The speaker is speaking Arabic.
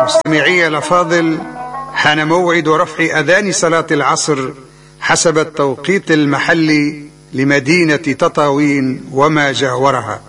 مستمعي الأفاضل، حان موعد رفع أذان صلاة العصر حسب التوقيت المحلي لمدينة تطاوين وما جاورها.